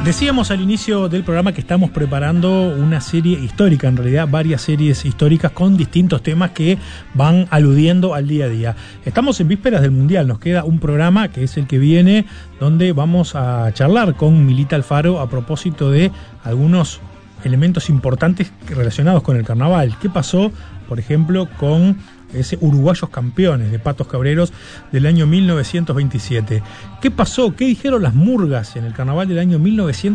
Decíamos al inicio del programa que estamos preparando una serie histórica, en realidad varias series históricas con distintos temas que van aludiendo al día a día. Estamos en vísperas del Mundial, nos queda un programa que es el que viene, donde vamos a charlar con Milita Alfaro a propósito de algunos elementos importantes relacionados con el carnaval. ¿Qué pasó, por ejemplo, con ese Uruguayos Campeones de Patos Cabreros del año 1927? ¿Qué pasó? ¿Qué dijeron las murgas en el carnaval del año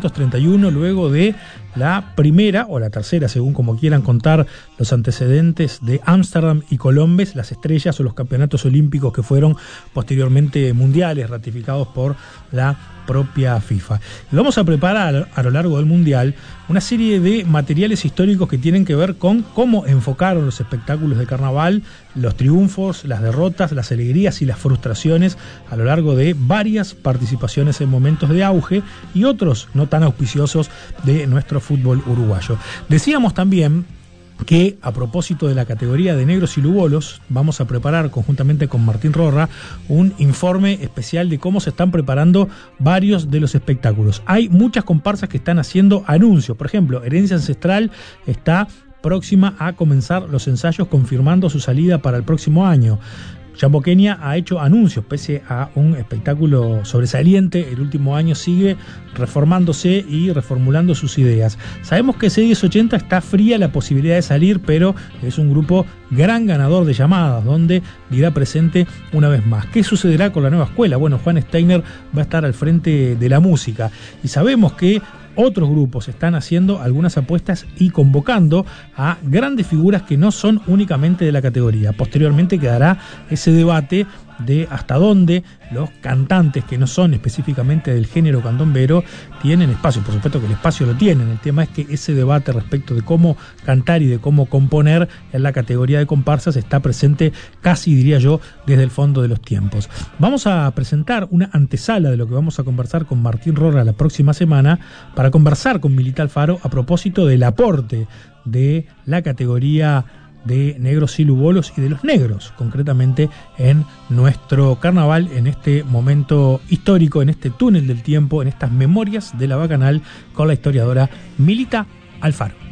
1931 luego de la primera o la tercera, según como quieran contar los antecedentes, de Ámsterdam y Colombes, las estrellas o los campeonatos olímpicos que fueron posteriormente mundiales, ratificados por la propia FIFA? Y vamos a preparar a lo largo del Mundial una serie de materiales históricos que tienen que ver con cómo enfocaron los espectáculos de carnaval, los triunfos, las derrotas, las alegrías y las frustraciones a lo largo de varias participaciones en momentos de auge y otros no tan auspiciosos de nuestro fútbol uruguayo. Decíamos también que a propósito de la categoría de negros y lugolos vamos a preparar conjuntamente con Martín Rorra un informe especial de cómo se están preparando varios de los espectáculos. Hay muchas comparsas que están haciendo anuncios. Por ejemplo, Herencia Ancestral está próxima a comenzar los ensayos confirmando su salida para el próximo año. Jambo Kenia ha hecho anuncios, pese a un espectáculo sobresaliente. El último año sigue reformándose y reformulando sus ideas. Sabemos que C1080 está fría la posibilidad de salir, pero es un grupo gran ganador de llamadas, donde dirá presente una vez más. ¿Qué sucederá con la nueva escuela? Bueno, Juan Steiner va a estar al frente de la música. Y sabemos que otros grupos están haciendo algunas apuestas y convocando a grandes figuras que no son únicamente de la categoría. Posteriormente quedará ese debate de hasta dónde los cantantes que no son específicamente del género candombero tienen espacio. Por supuesto que el espacio lo tienen. El tema es que ese debate respecto de cómo cantar y de cómo componer en la categoría de comparsas está presente casi, diría yo, desde el fondo de los tiempos. Vamos a presentar una antesala de lo que vamos a conversar con Martín Rorra la próxima semana para conversar con Milita Alfaro a propósito del aporte de la categoría de negros y lugolos y de los negros, concretamente en nuestro carnaval, en este momento histórico, en este túnel del tiempo, en estas memorias de la Bacanal, con la historiadora Milita Alfaro.